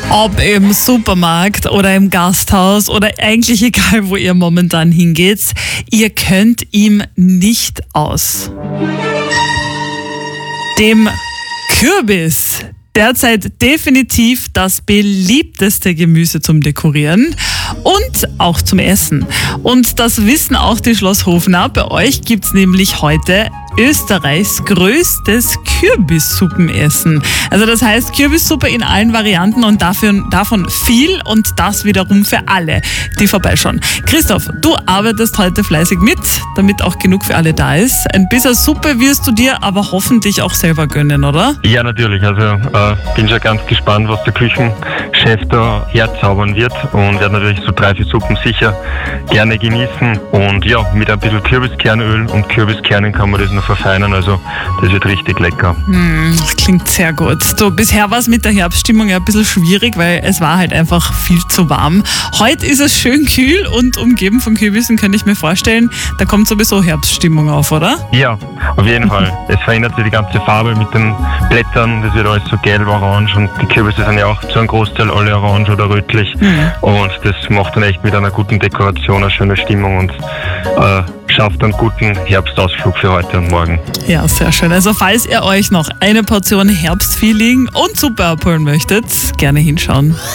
Ob im Supermarkt oder im Gasthaus oder eigentlich egal, wo ihr momentan hingeht, ihr könnt ihm nicht aus. Dem Kürbis. Derzeit definitiv das beliebteste Gemüse zum Dekorieren und auch zum Essen. Und das wissen auch die Schlosshofener. Bei euch gibt's nämlich heute Österreichs größtes Kürbissuppenessen. Also das heißt Kürbissuppe in allen Varianten und davon viel und das wiederum für alle, die vorbeischauen. Christoph, du arbeitest heute fleißig mit, damit auch genug für alle da ist. Ein bisschen Suppe wirst du dir aber hoffentlich auch selber gönnen, oder? Ja, natürlich. Also bin schon ganz gespannt, was der Küchenchef da herzaubern wird und werde natürlich so 3-4 Suppen sicher gerne genießen. Und ja, mit ein bisschen Kürbiskernöl und Kürbiskernen kann man das noch verfeinern, also das wird richtig lecker. Klingt sehr gut. So, bisher war es mit der Herbststimmung ja ein bisschen schwierig, weil es war halt einfach viel zu warm. Heute ist es schön kühl und umgeben von Kürbissen, könnte ich mir vorstellen, da kommt sowieso Herbststimmung auf, oder? Ja, auf jeden Fall. Es verändert sich die ganze Farbe mit den Blättern, das wird alles so gelb, orange und die Kürbisse sind ja auch zu einem Großteil alle orange oder rötlich und das macht dann echt mit einer guten Dekoration eine schöne Stimmung und schafft einen guten Herbstausflug für heute und morgen. Ja, sehr schön. Also falls ihr euch noch eine Portion Herbstfeeling und Suppe abholen möchtet, gerne hinschauen.